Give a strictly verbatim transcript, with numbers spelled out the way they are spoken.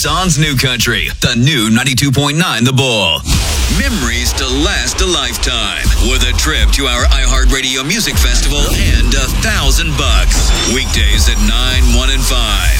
Sans New Country, the new ninety-two point nine The Bull. Memories to last a lifetime with a trip to our iHeartRadio Music Festival and a thousand bucks. Weekdays at nine, one, and five.